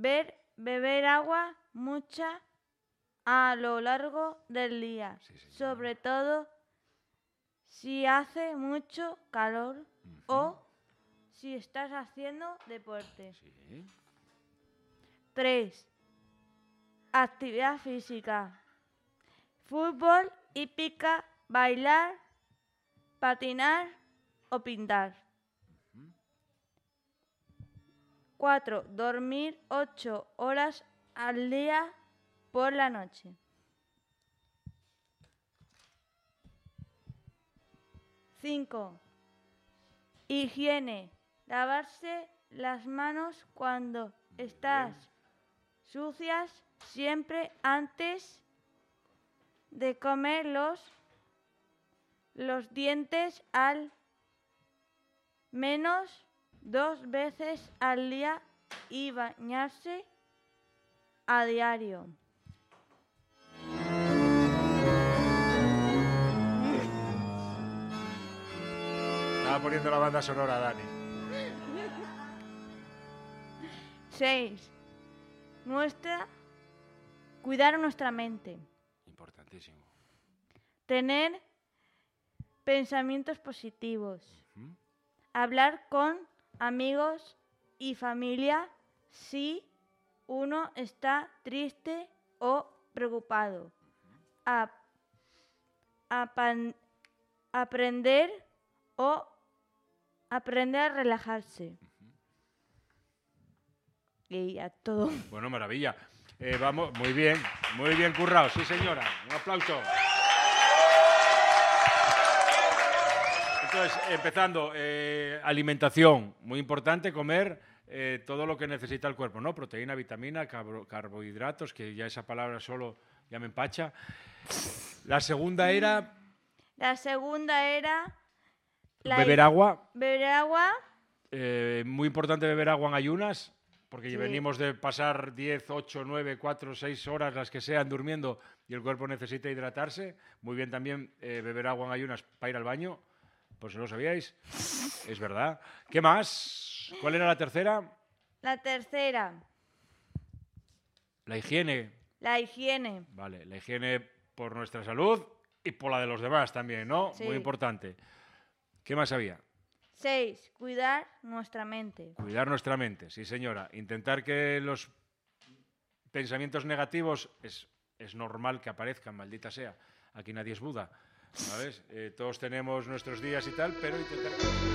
beber agua mucha a lo largo del día, Sí, señora. sobre todo si hace mucho calor o si estás haciendo deporte. Sí. 3. Actividad física. Fútbol, hípica, bailar, patinar o pintar. 4. Dormir 8 horas al día por la noche. 5. Higiene. Lavarse las manos cuando estás sucias siempre antes de comer los dientes al menos 2 veces al día y bañarse a diario. Estaba poniendo la banda sonora, Dani. 6. Cuidar nuestra mente. Importantísimo. Tener pensamientos positivos. Hablar con amigos y familia si uno está triste o preocupado. Aprender a relajarse. Y a todo. Bueno, maravilla. Vamos, muy bien currado, sí señora. Un aplauso. Entonces, empezando, alimentación, muy importante, comer todo lo que necesita el cuerpo, ¿no? Proteína, vitamina, carbohidratos, que ya esa palabra solo ya me empacha. La segunda era... beber agua. Beber agua. Muy importante beber agua en ayunas, porque Sí. venimos de pasar 10, 8, 9, 4, 6 horas, las que sean, durmiendo, y el cuerpo necesita hidratarse. Muy bien también beber agua en ayunas para ir al baño, por si no lo sabíais. Es verdad. ¿Qué más? ¿Cuál era la tercera? La tercera. La higiene. La higiene. Vale, la higiene por nuestra salud y por la de los demás también, ¿no? Sí. Muy importante. ¿Qué más había? 6. Cuidar nuestra mente. Cuidar nuestra mente, sí señora. Intentar que los pensamientos negativos es normal que aparezcan, maldita sea. Aquí nadie es Buda, ¿sabes? Todos tenemos nuestros días y tal, pero intentar...